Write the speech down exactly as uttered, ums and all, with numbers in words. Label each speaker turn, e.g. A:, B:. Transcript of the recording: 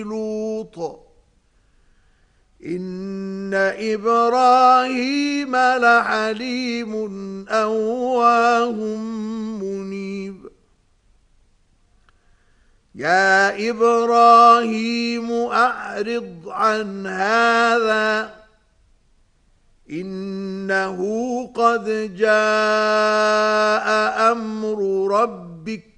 A: لوط إن إبراهيم لحليم أواه منيب يا إبراهيم أعرض عن هذا إنه قد جاء أمر ربك